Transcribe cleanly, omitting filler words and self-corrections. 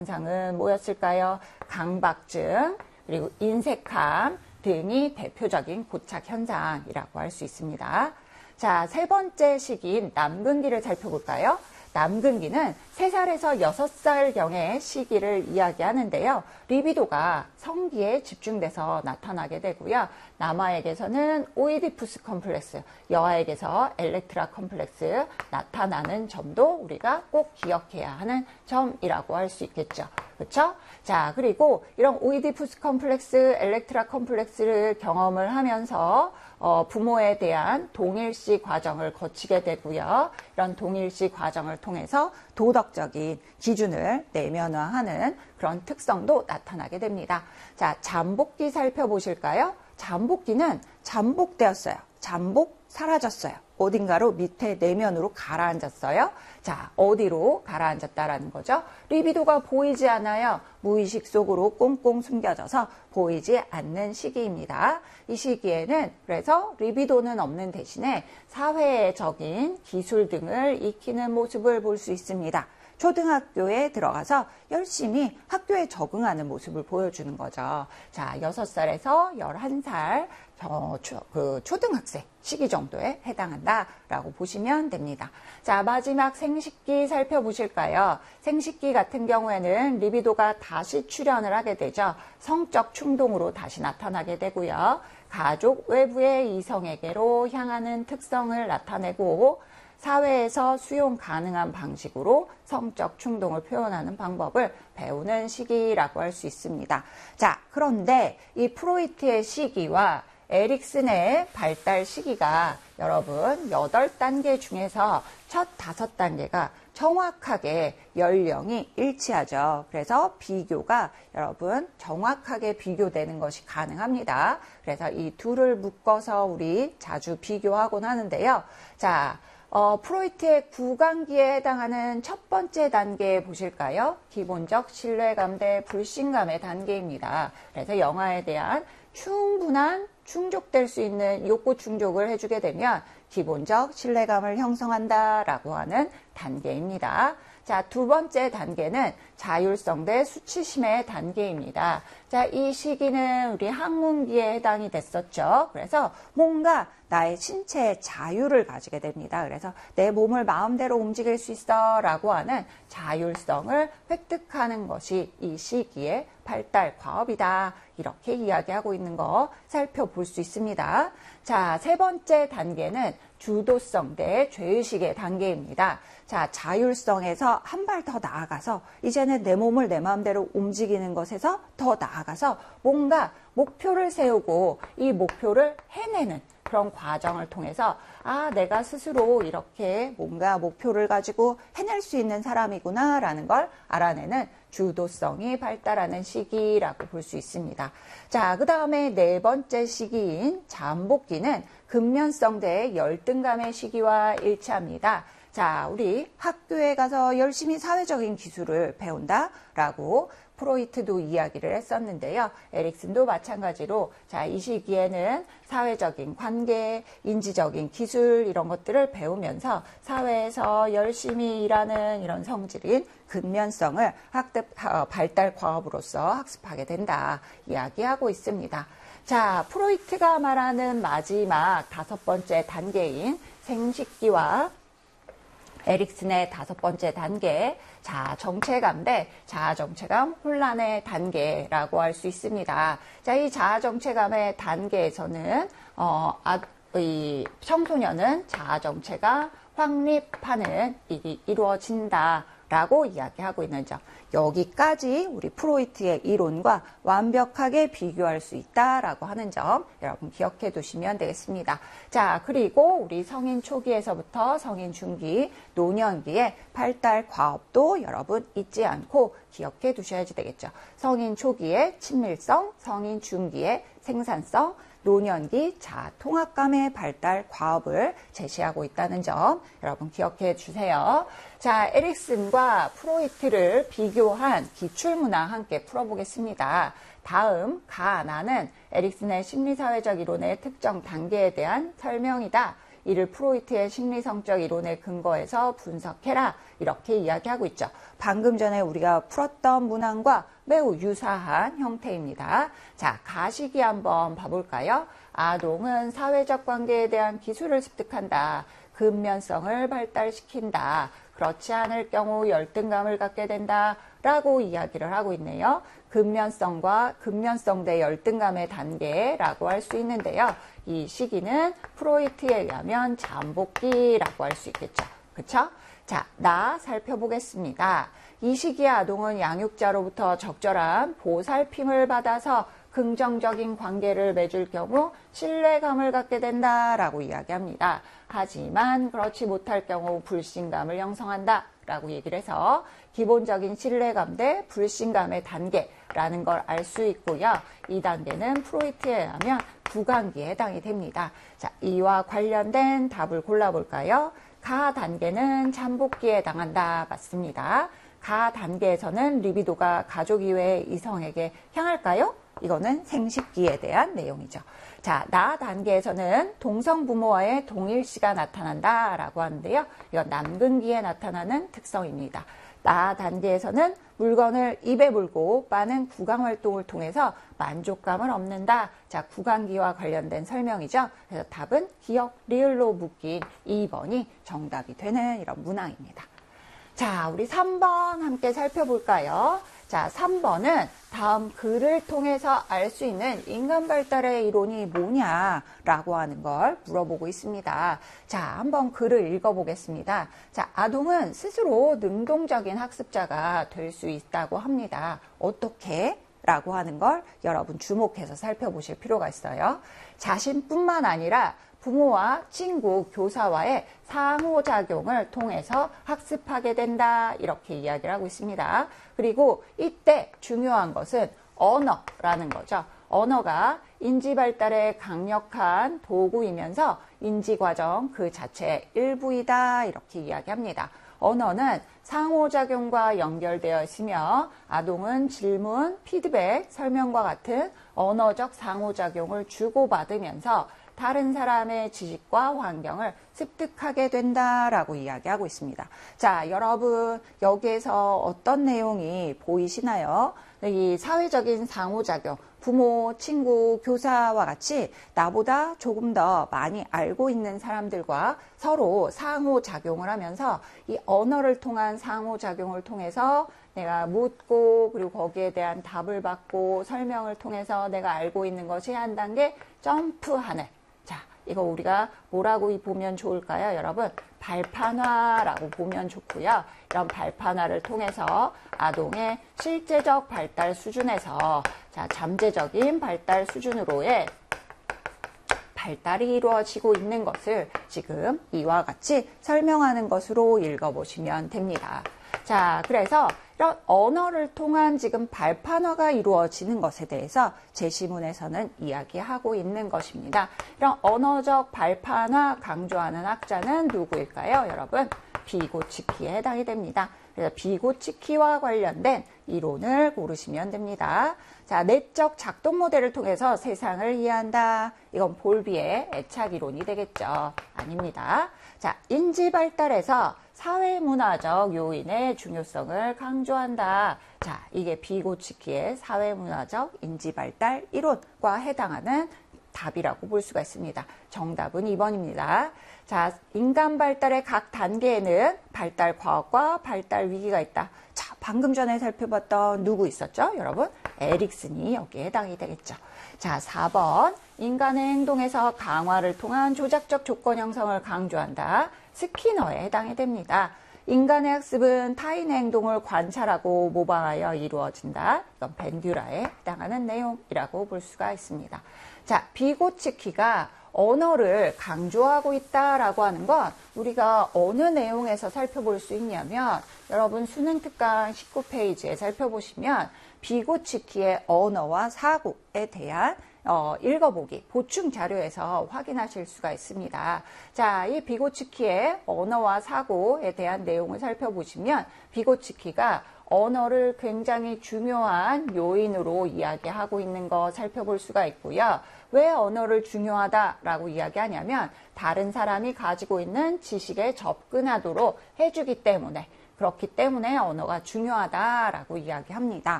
현상은 뭐였을까요? 강박증, 그리고 인색함 등이 대표적인 고착 현상이라고 할 수 있습니다. 자, 세 번째 시기인 남근기를 살펴볼까요? 남근기는 3살에서 6살경의 시기를 이야기하는데요. 리비도가 성기에 집중돼서 나타나게 되고요. 남아에게서는 오이디푸스 컴플렉스, 여아에게서 엘렉트라 컴플렉스 나타나는 점도 우리가 꼭 기억해야 하는 점이라고 할 수 있겠죠. 그렇죠? 자, 그리고 이런 오이디푸스 컴플렉스, 엘렉트라 컴플렉스를 경험을 하면서 부모에 대한 동일시 과정을 거치게 되고요. 이런 동일시 과정을 통해서 도덕적인 기준을 내면화하는 그런 특성도 나타나게 됩니다. 자, 잠복기 살펴보실까요? 잠복기는 잠복되었어요. 잠복 사라졌어요. 어딘가로 밑에 내면으로 가라앉았어요. 자, 어디로 가라앉았다라는 거죠? 리비도가 보이지 않아요. 무의식 속으로 꽁꽁 숨겨져서 보이지 않는 시기입니다. 이 시기에는 그래서 리비도는 없는 대신에 사회적인 기술 등을 익히는 모습을 볼 수 있습니다. 초등학교에 들어가서 열심히 학교에 적응하는 모습을 보여주는 거죠. 자, 6살에서 11살 초등학생 시기 정도에 해당한다라고 보시면 됩니다. 자, 마지막 생식기 살펴보실까요? 생식기 같은 경우에는 리비도가 다시 출현을 하게 되죠. 성적 충동으로 다시 나타나게 되고요. 가족 외부의 이성에게로 향하는 특성을 나타내고 사회에서 수용 가능한 방식으로 성적 충동을 표현하는 방법을 배우는 시기라고 할 수 있습니다. 자, 그런데 이 프로이트의 시기와 에릭슨의 발달 시기가 여러분 8단계 중에서 첫 5단계가 정확하게 연령이 일치하죠. 그래서 비교가 여러분 정확하게 비교되는 것이 가능합니다. 그래서 이 둘을 묶어서 우리 자주 비교하곤 하는데요. 자, 프로이트의 구강기에 해당하는 첫 번째 단계 보실까요? 기본적 신뢰감 대 불신감의 단계입니다. 그래서 영아에 대한 충분한 충족될 수 있는 욕구 충족을 해주게 되면 기본적 신뢰감을 형성한다라고 하는 단계입니다. 자, 두 번째 단계는 자율성 대 수치심의 단계입니다. 자, 이 시기는 우리 학문기에 해당이 됐었죠. 그래서 뭔가 나의 신체의 자유를 가지게 됩니다. 그래서 내 몸을 마음대로 움직일 수 있어 라고 하는 자율성을 획득하는 것이 이 시기의 발달 과업이다. 이렇게 이야기하고 있는 거 살펴볼 수 있습니다. 자, 세 번째 단계는 주도성 대 죄의식의 단계입니다. 자, 자율성에서 한 발 더 나아가서 이제는 내 몸을 내 마음대로 움직이는 것에서 더 나아가서 뭔가 목표를 세우고 이 목표를 해내는 그런 과정을 통해서 내가 스스로 이렇게 뭔가 목표를 가지고 해낼 수 있는 사람이구나 라는 걸 알아내는 주도성이 발달하는 시기라고 볼 수 있습니다. 자, 그 다음에 네 번째 시기인 잠복기는 근면성 대 열등감의 시기와 일치합니다. 자, 우리 학교에 가서 열심히 사회적인 기술을 배운다라고 프로이트도 이야기를 했었는데요. 에릭슨도 마찬가지로 자, 이 시기에는 사회적인 관계, 인지적인 기술 이런 것들을 배우면서 사회에서 열심히 일하는 이런 성질인 근면성을 발달 과업으로서 학습하게 된다 이야기하고 있습니다. 자, 프로이트가 말하는 마지막 5번째 단계인 생식기와 에릭슨의 5번째 단계, 자아 정체감 대 자아 정체감 혼란의 단계라고 할 수 있습니다. 자, 이 자아 정체감의 단계에서는 이 청소년은 자아 정체가 확립하는 일이 이루어진다라고 이야기하고 있는 점. 여기까지 우리 프로이트의 이론과 완벽하게 비교할 수 있다라고 하는 점 여러분 기억해 두시면 되겠습니다. 자, 그리고 우리 성인 초기에서부터 성인 중기, 노년기의 발달 과업도 여러분 잊지 않고 기억해 두셔야지 되겠죠. 성인 초기의 친밀성, 성인 중기의 생산성, 노년기 자아 통합감의 발달 과업을 제시하고 있다는 점 여러분 기억해 주세요. 자, 에릭슨과 프로이트를 비교한 기출문항 함께 풀어보겠습니다. 다음 가나는 에릭슨의 심리사회적 이론의 특정 단계에 대한 설명이다. 이를 프로이트의 심리성적 이론에 근거해서 분석해라. 이렇게 이야기하고 있죠. 방금 전에 우리가 풀었던 문항과 매우 유사한 형태입니다. 자, 가시기 한번 봐볼까요? 아동은 사회적 관계에 대한 기술을 습득한다. 근면성을 발달시킨다. 그렇지 않을 경우 열등감을 갖게 된다. 라고 이야기를 하고 있네요. 근면성과 근면성 대 열등감의 단계라고 할 수 있는데요. 이 시기는 프로이트에 의하면 잠복기라고 할 수 있겠죠. 그쵸? 자, 나 살펴보겠습니다. 이 시기의 아동은 양육자로부터 적절한 보살핌을 받아서 긍정적인 관계를 맺을 경우 신뢰감을 갖게 된다라고 이야기합니다. 하지만 그렇지 못할 경우 불신감을 형성한다 라고 얘기를 해서 기본적인 신뢰감 대 불신감의 단계라는 걸 알 수 있고요. 이 단계는 프로이트에 의하면 구강기에 해당이 됩니다. 자, 이와 관련된 답을 골라볼까요? 가 단계는 잠복기에 해당한다. 맞습니다. 가 단계에서는 리비도가 가족 이외의 이성에게 향할까요? 이거는 생식기에 대한 내용이죠. 자, 나 단계에서는 동성 부모와의 동일시가 나타난다라고 하는데요. 이건 남근기에 나타나는 특성입니다. 나 단계에서는 물건을 입에 물고 빠는 구강 활동을 통해서 만족감을 얻는다. 자, 구강기와 관련된 설명이죠. 그래서 답은 기억 리을로 묶인 2번이 정답이 되는 이런 문항입니다. 자, 우리 3번 함께 살펴볼까요? 자, 3번은 다음 글을 통해서 알 수 있는 인간 발달의 이론이 뭐냐라고 하는 걸 물어보고 있습니다. 자, 한번 글을 읽어보겠습니다. 자, 아동은 스스로 능동적인 학습자가 될 수 있다고 합니다. 어떻게? 라고 하는 걸 여러분 주목해서 살펴보실 필요가 있어요. 자신뿐만 아니라 부모와 친구, 교사와의 상호작용을 통해서 학습하게 된다. 이렇게 이야기를 하고 있습니다. 그리고 이때 중요한 것은 언어라는 거죠. 언어가 인지 발달의 강력한 도구이면서 인지 과정 그 자체의 일부이다. 이렇게 이야기합니다. 언어는 상호작용과 연결되어 있으며 아동은 질문, 피드백, 설명과 같은 언어적 상호작용을 주고받으면서 다른 사람의 지식과 환경을 습득하게 된다라고 이야기하고 있습니다. 자, 여러분 여기에서 어떤 내용이 보이시나요? 이 사회적인 상호작용, 부모, 친구, 교사와 같이 나보다 조금 더 많이 알고 있는 사람들과 서로 상호작용을 하면서 이 언어를 통한 상호작용을 통해서 내가 묻고 그리고 거기에 대한 답을 받고 설명을 통해서 내가 알고 있는 것이 한 단계 점프하는. 자, 이거 우리가 뭐라고 보면 좋을까요, 여러분? 발판화라고 보면 좋고요. 이런 발판화를 통해서 아동의 실제적 발달 수준에서 자, 잠재적인 발달 수준으로의 발달이 이루어지고 있는 것을 지금 이와 같이 설명하는 것으로 읽어보시면 됩니다. 자, 그래서 이런 언어를 통한 지금 발판화가 이루어지는 것에 대해서 제시문에서는 이야기하고 있는 것입니다. 이런 언어적 발판화 강조하는 학자는 누구일까요, 여러분? 비고츠키에 해당이 됩니다. 그래서 비고츠키와 관련된 이론을 고르시면 됩니다. 자, 내적 작동 모델을 통해서 세상을 이해한다. 이건 볼비의 애착 이론이 되겠죠. 아닙니다. 자, 인지 발달에서 사회문화적 요인의 중요성을 강조한다. 자, 이게 비고츠키의 사회문화적 인지발달 이론과 해당하는 답이라고 볼 수가 있습니다. 정답은 2번입니다. 자, 인간 발달의 각 단계에는 발달 과업과 발달 위기가 있다. 자, 방금 전에 살펴봤던 누구 있었죠? 여러분, 에릭슨이 여기에 해당이 되겠죠. 자, 4번. 인간의 행동에서 강화를 통한 조작적 조건 형성을 강조한다. 스키너에 해당이 됩니다. 인간의 학습은 타인의 행동을 관찰하고 모방하여 이루어진다. 이건 벤듀라에 해당하는 내용이라고 볼 수가 있습니다. 자, 비고츠키가 언어를 강조하고 있다라고 하는 건 우리가 어느 내용에서 살펴볼 수 있냐면 여러분 수능 특강 19페이지에 살펴보시면 비고츠키의 언어와 사고에 대한 읽어보기, 보충 자료에서 확인하실 수가 있습니다. 자, 이 비고츠키의 언어와 사고에 대한 내용을 살펴보시면 비고츠키가 언어를 굉장히 중요한 요인으로 이야기하고 있는 거 살펴볼 수가 있고요. 왜 언어를 중요하다라고 이야기하냐면 다른 사람이 가지고 있는 지식에 접근하도록 해주기 때문에, 그렇기 때문에 언어가 중요하다라고 이야기합니다.